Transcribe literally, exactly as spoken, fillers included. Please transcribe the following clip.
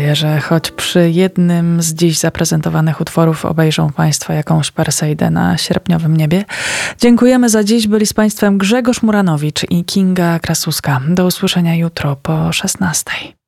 Że choć przy jednym z dziś zaprezentowanych utworów obejrzą Państwo jakąś Perseidę na sierpniowym niebie. Dziękujemy za dziś. Byli z Państwem Grzegorz Muranowicz i Kinga Krasuska. Do usłyszenia jutro po szesnastej.